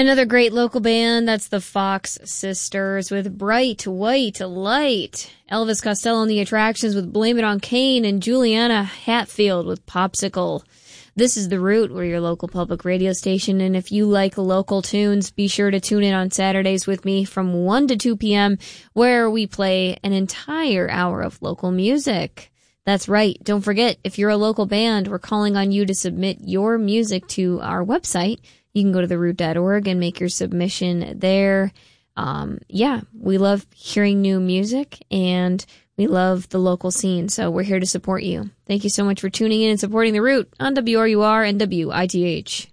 Another great local band, that's the Fox Sisters with Bright White Light. Elvis Costello and the Attractions with Blame It on Kane, and Juliana Hatfield with Popsicle. This is The Root, we're your local public radio station, and if you like local tunes, be sure to tune in on Saturdays with me from 1 to 2 p.m., where we play an entire hour of local music. That's right. Don't forget, if you're a local band, we're calling on you to submit your music to our website. You can go to theroot.org and make your submission there. We love hearing new music, and we love the local scene, so we're here to support you. Thank you so much for tuning in and supporting The Root on WRUR and WITH.